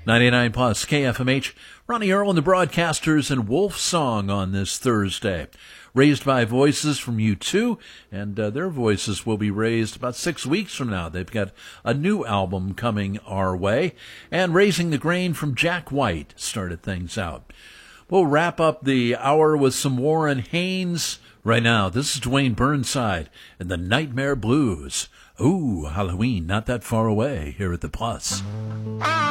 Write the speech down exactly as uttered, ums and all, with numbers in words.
ninety-nine plus K F M H. Ronnie Earl and the Broadcasters and Wolf Song on this Thursday. Raised by Voices from U two, and uh, their voices will be raised about six weeks from now. They've got a new album coming our way. And Raising the Grain from Jack White started things out. We'll wrap up the hour with some Warren Haynes. Right now, this is Dwayne Burnside and the Nightmare Blues. Ooh, Halloween not that far away here at the Plus.